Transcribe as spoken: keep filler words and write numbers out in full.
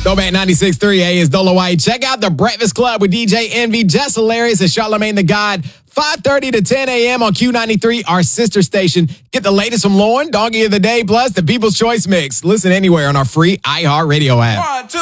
Throwback ninety-six point three A is Dolo White. Check out The Breakfast Club with D J Envy, Jess Hilarious, and Charlamagne the God. five thirty to ten a.m. on Q ninety-three, our sister station. Get the latest from Lauren, Doggy of the Day, plus the People's Choice Mix. Listen anywhere on our free iHeartRadio app. One, two.